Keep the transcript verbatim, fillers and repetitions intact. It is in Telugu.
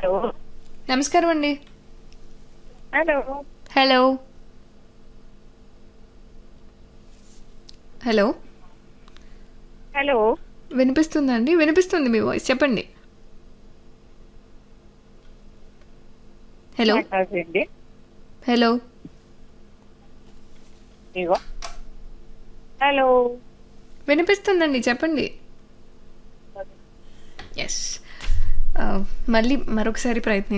హలో నమస్కారం అండి. హలో హలో హలో హలో వినిపిస్తుందండి? వినిపిస్తుంది మీ వాయిస్, చెప్పండి. హలో మాట్లాడండి. హలో ఇగో హలో వినిపిస్తుందండి, చెప్పండి. ఎస్, మళ్ళీ మరొకసారి ప్రయత్నం